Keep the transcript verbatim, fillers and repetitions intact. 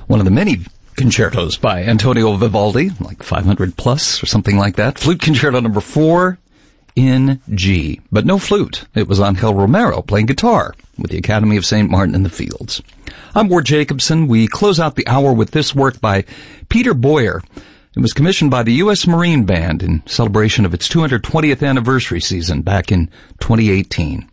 one of the many concertos by Antonio Vivaldi, like five hundred plus or something like that. Flute Concerto number four in G, but no flute. It was Angel Romero playing guitar with the Academy of Saint Martin in the Fields. I'm Ward Jacobson. We close out the hour with this work by Peter Boyer. It was commissioned by the U S Marine Band in celebration of its two hundred twentieth anniversary season back in twenty eighteen.